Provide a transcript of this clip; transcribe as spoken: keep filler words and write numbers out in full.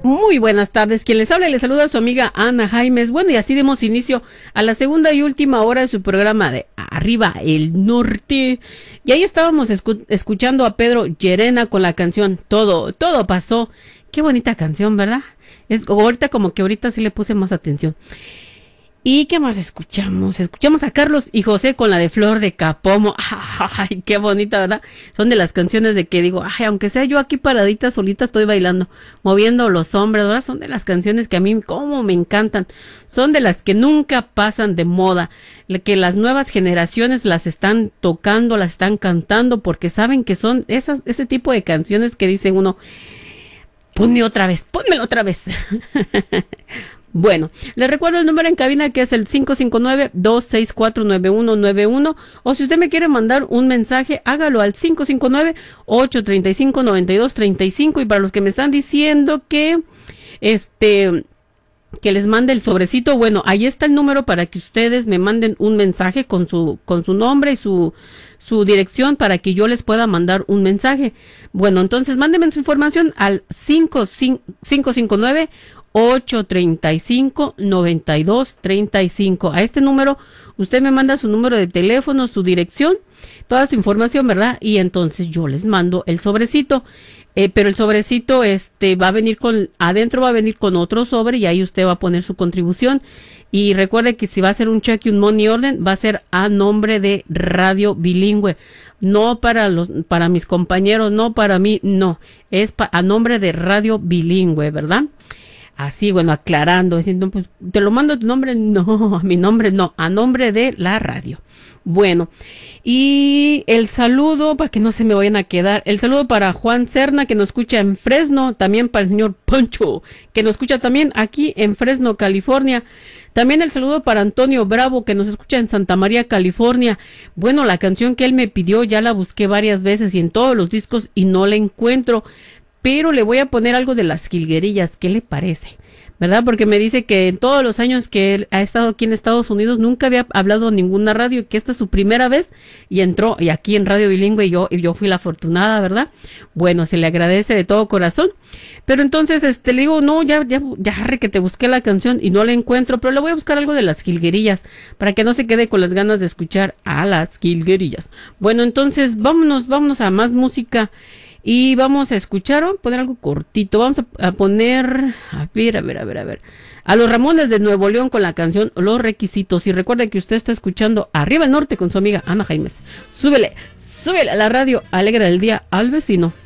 Muy buenas tardes, quien les habla y les saluda a su amiga Ana Jaimes. Bueno, y así demos inicio a la segunda y última hora de su programa de Arriba el Norte. Y ahí estábamos escu- escuchando a Pedro Llerena con la canción Todo, Todo Pasó. Qué bonita canción, ¿verdad? Es ahorita como que ahorita sí le puse más atención. ¿Y qué más escuchamos? Escuchamos a Carlos y José con la de Flor de Capomo. Ay, qué bonita, ¿verdad? Son de las canciones de que digo, ay, aunque sea yo aquí paradita solita estoy bailando, moviendo los hombros, ¿verdad? Son de las canciones que a mí como me encantan. Son de las que nunca pasan de moda, que las nuevas generaciones las están tocando, las están cantando, porque saben que son esas, ese tipo de canciones que dice uno, ponme otra vez, pónmelo otra vez. Bueno, les recuerdo el número en cabina que es el cinco cinco nueve, dos seis cuatro, nueve uno nueve uno, o si usted me quiere mandar un mensaje, hágalo al cinco cinco nueve, ocho tres cinco, nueve dos tres cinco. Y para los que me están diciendo que este que les mande el sobrecito, bueno, ahí está el número para que ustedes me manden un mensaje con su con su nombre y su su dirección para que yo les pueda mandar un mensaje. Bueno, entonces mándenme su información al cinco cinco nueve, ocho tres cinco, nueve dos tres cinco. A este número usted me manda su número de teléfono, su dirección, toda su información, ¿verdad? Y entonces yo les mando el sobrecito. Eh, pero el sobrecito este va a venir con, adentro va a venir con otro sobre y ahí usted va a poner su contribución. Y recuerde que si va a ser un cheque, un money order, va a ser a nombre de Radio Bilingüe. No para los, para mis compañeros, no para mí, no. Es pa, a nombre de Radio Bilingüe, ¿verdad? Así, bueno, aclarando, diciendo, pues, ¿te lo mando a tu nombre? No, a mi nombre no, a nombre de la radio. Bueno, y el saludo, para que no se me vayan a quedar, el saludo para Juan Serna, que nos escucha en Fresno, también para el señor Poncho, que nos escucha también aquí en Fresno, California. También el saludo para Antonio Bravo, que nos escucha en Santa María, California. Bueno, la canción que él me pidió, ya la busqué varias veces y en todos los discos y no la encuentro. Pero le voy a poner algo de las jilguerillas, ¿qué le parece? ¿Verdad? Porque me dice que en todos los años que él ha estado aquí en Estados Unidos nunca había hablado en ninguna radio, que esta es su primera vez y entró y aquí en Radio Bilingüe y yo, y yo fui la afortunada, ¿verdad? Bueno, se le agradece de todo corazón. Pero entonces este le digo, no, ya, ya, ya que te busqué la canción y no la encuentro, pero le voy a buscar algo de las jilguerillas para que no se quede con las ganas de escuchar a las jilguerillas. Bueno, entonces vámonos, vámonos a más música. Y vamos a escuchar, vamos a poner algo cortito, vamos a, a poner, a ver, a ver, a ver, a ver, a los Ramones de Nuevo León con la canción Los Requisitos. Y recuerda que usted está escuchando Arriba el Norte con su amiga Ana Jaimes. Súbele, súbele a la radio, alegra el día al vecino.